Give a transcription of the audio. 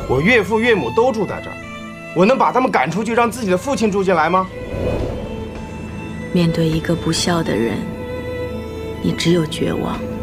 我岳父岳母都住在这儿，我能把他们赶出去，让自己的父亲住进来吗？ 面对一个不孝的人，你只有绝望。